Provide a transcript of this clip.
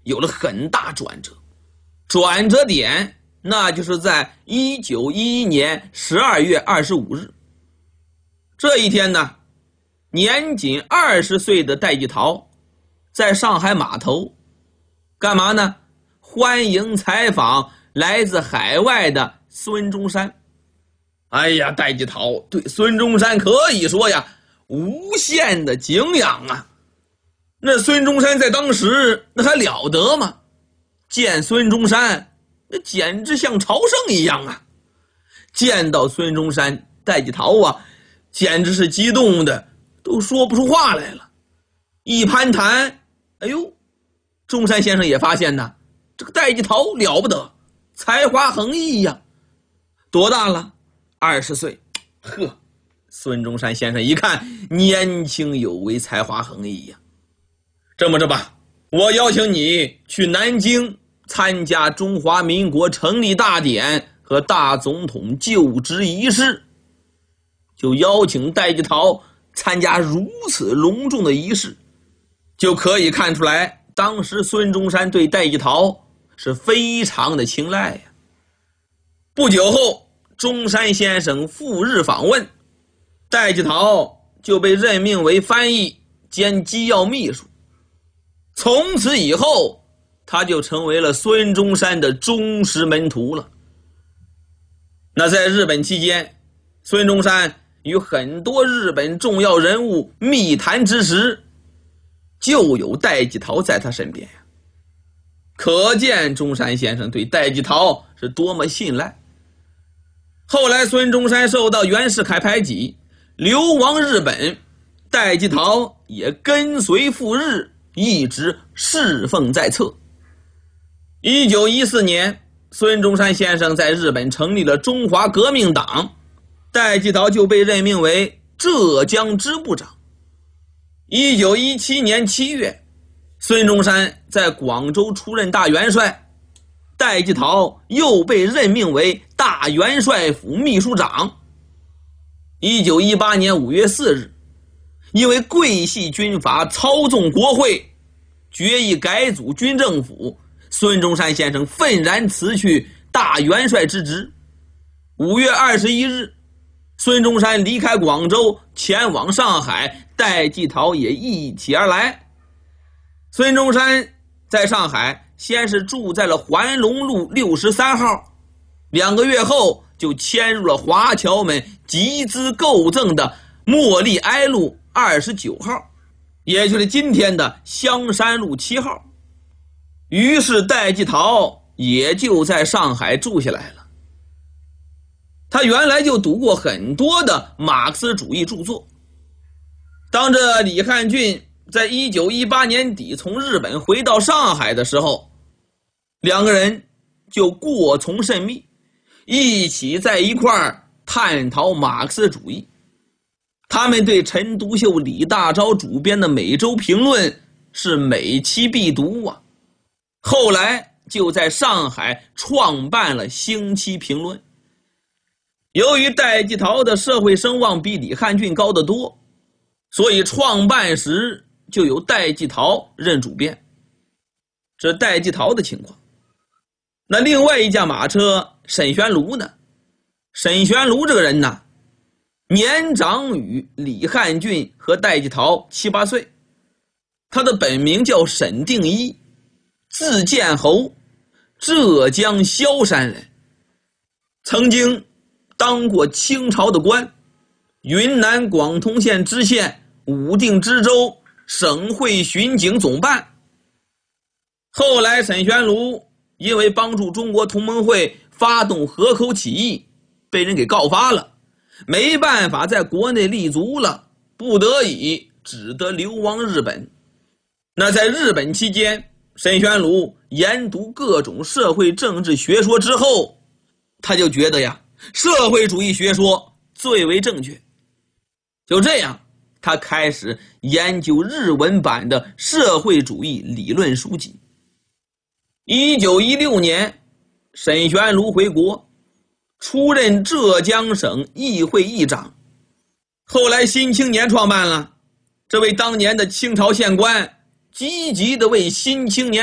有了很大转折。转折点那就是在1911年12月25日。这一天呢，年仅20岁的戴季陶在上海码头干嘛呢？欢迎采访来自海外的孙中山。哎呀，戴季陶对孙中山可以说呀无限的敬仰啊。那孙中山在当时那还了得吗？见孙中山那简直像朝圣一样啊。见到孙中山，戴季陶啊简直是激动的都说不出话来了。一攀谈，哎呦，中山先生也发现呢，这个戴季陶了不得，才华横溢呀。多大了？20岁。呵，孙中山先生一看年轻有为，才华横溢呀。这么着吧，我邀请你去南京参加中华民国成立大典和大总统就职仪式。就邀请戴季陶参加如此隆重的仪式，就可以看出来当时孙中山对戴季陶是非常的青睐呀。不久后，中山先生赴日访问，戴季陶就被任命为翻译兼机要秘书。从此以后，他就成为了孙中山的忠实门徒了。那在日本期间，孙中山与很多日本重要人物密谈之时，就有戴季陶在他身边呀。可见中山先生对戴季陶是多么信赖。后来孙中山受到袁世凯排挤，流亡日本，戴季陶也跟随赴日，一直侍奉在侧。1914年，孙中山先生在日本成立了中华革命党，戴季陶就被任命为浙江支部长。1917年7月，孙中山在广州出任大元帅，戴季陶又被任命为大元帅府秘书长。1918年5月4日，因为桂系军阀操纵国会，决议改组军政府，孙中山先生愤然辞去大元帅之职。5月21日，孙中山离开广州前往上海，戴季陶也一起而来。孙中山在上海先是住在了环龙路63号，2个月后就迁入了华侨们集资购赠的茉莉埃路29号，也就是今天的香山路7号。于是戴季陶也就在上海住下来了。他原来就读过很多的马克思主义著作。当这李汉俊在1918年底从日本回到上海的时候，两个人就过从甚密，一起在一块儿探讨马克思主义。他们对陈独秀、李大钊主编的《每周评论》是每期必读啊。后来就在上海创办了《星期评论》。由于戴季陶的社会声望比李汉俊高得多，所以创办时就由戴季陶任主编。这戴季陶的情况。那另外一驾马车沈玄庐呢？沈玄庐这个人呢，年长于李汉俊和戴季陶7、8岁。他的本名叫沈定一，字建侯，浙江萧山人，曾经当过清朝的官，云南广通县知县、武定知州、省会巡警总办。后来沈玄庐因为帮助中国同盟会发动河口起义，被人给告发了，没办法在国内立足了，不得已只得流亡日本。那在日本期间，沈玄庐研读各种社会政治学说之后，他就觉得呀，社会主义学说最为正确。就这样，他开始研究日文版的社会主义理论书籍。1916年，沈玄庐回国，出任浙江省议会议长。后来新青年创办了，这位当年的清朝县官积极地为新青年